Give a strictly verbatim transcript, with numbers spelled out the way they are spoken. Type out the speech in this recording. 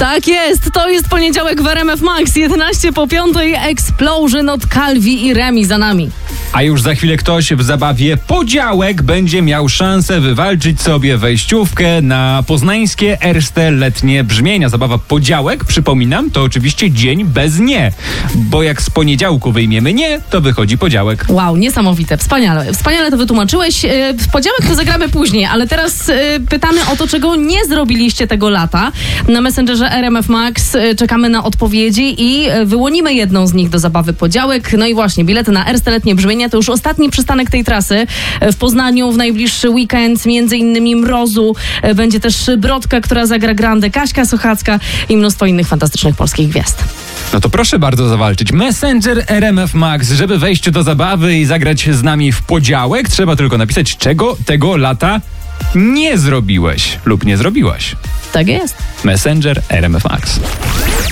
Tak jest, to jest poniedziałek w R M F Max, jedenaście po piątej, Explosion od Calvi i Remi za nami. A już za chwilę ktoś w zabawie Podziałek będzie miał szansę wywalczyć sobie wejściówkę na poznańskie Erste letnie brzmienia. Zabawa Podziałek, przypominam, to oczywiście dzień bez nie, bo jak z poniedziałku wyjmiemy nie, to wychodzi podziałek. Wow, niesamowite, wspaniale. Wspaniale to wytłumaczyłeś. W podziałek to zagramy później, ale teraz pytamy o to, czego nie zrobiliście tego lata. Na Messengerze R M F Max czekamy na odpowiedzi i wyłonimy jedną z nich do zabawy Podziałek. No i właśnie, bilety na Erste letnie brzmienia to już ostatni przystanek tej trasy. W Poznaniu w najbliższy weekend, między innymi Mrozu, będzie też Brodka, która zagra Grandę, Kaśka Sochacka i mnóstwo innych fantastycznych polskich gwiazd. No to proszę bardzo zawalczyć. Messenger R M F Max, żeby wejść do zabawy i zagrać z nami w Podziałek, trzeba tylko napisać, czego tego lata nie zrobiłeś lub nie zrobiłaś. Tak jest. Messenger R M F Max.